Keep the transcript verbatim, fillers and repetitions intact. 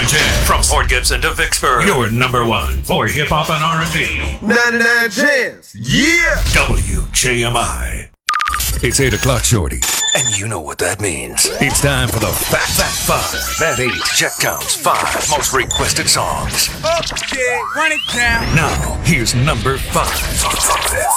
Jam. From Port Gibson to Vicksburg, your number one for hip hop and R and B. ninety-nine Jams. Yeah. W J M I. It's eight o'clock, shorty. And you know what that means. It's time for the Fat Fat Five. That eight check counts five most requested songs. Okay, run it down. Now, here's number five.